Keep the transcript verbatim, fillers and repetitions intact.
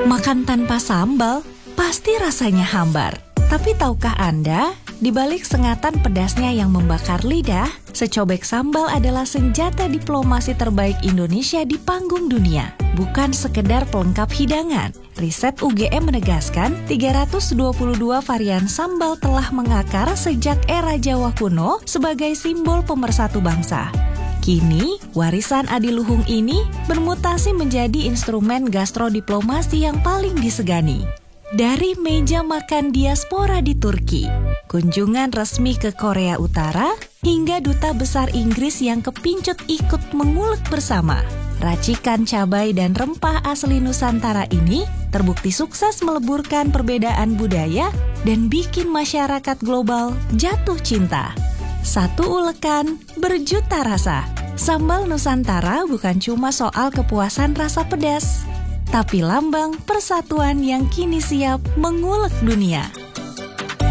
Makan tanpa sambal pasti rasanya hambar. Tapi tahukah Anda, di balik sengatan pedasnya yang membakar lidah, secobek sambal adalah senjata diplomasi terbaik Indonesia di panggung dunia. Bukan sekedar pelengkap hidangan. Riset U G M menegaskan tiga ratus dua puluh dua varian sambal telah mengakar sejak era Jawa kuno sebagai simbol pemersatu bangsa. Kini, warisan adiluhung ini bermutasi menjadi instrumen gastrodiplomasi yang paling disegani. Dari meja makan diaspora di Turki, kunjungan resmi ke Korea Utara, hingga duta besar Inggris yang kepincut ikut mengulek bersama. Racikan cabai dan rempah asli Nusantara ini terbukti sukses meleburkan perbedaan budaya dan bikin masyarakat global jatuh cinta. Satu ulekan berjuta rasa. Sambal Nusantara bukan cuma soal kepuasan rasa pedas, tapi lambang persatuan yang kini siap mengulek dunia.